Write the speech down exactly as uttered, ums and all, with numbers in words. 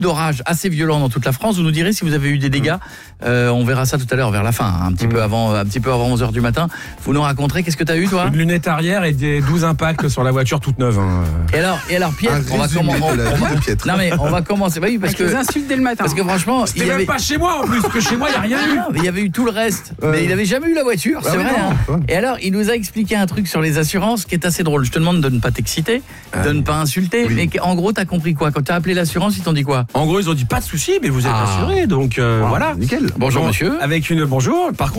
d'orage assez violents dans toute la France. Vous nous direz si vous avez eu des dégâts. Euh, on verra ça tout à l'heure vers la fin, hein, un petit mmh. peu avant, un petit peu avant onze heures du matin. Vous nous raconterez qu'est-ce que tu as eu toi ? Une lunette arrière et des douze impacts sur la voiture toute neuve. Hein. Et alors, et alors Pierre, un on va commencer. Non mais on va commencer. Bah oui, parce Avec que les insultes dès le matin. Parce que franchement, c'était il y même avait... pas chez moi en plus, parce que chez moi il y a rien eu. Non, mais il y avait eu tout le reste. Euh... Mais il avait jamais eu la voiture, bah c'est oui, vrai. Non, hein. Et alors, il nous a expliqué un truc sur les assurances qui est assez drôle. Je te demande de ne pas t'exciter, euh... de ne pas insulter, oui. mais en gros, t'as compris quoi ? Quand t'as appelé l'assurance, ils t'ont dit quoi ? En gros, ils ont dit pas de souci, mais vous êtes ah. assuré, donc euh, wow, voilà. Nickel. Bonjour, bon, monsieur. Avec une bonjour. Par contre.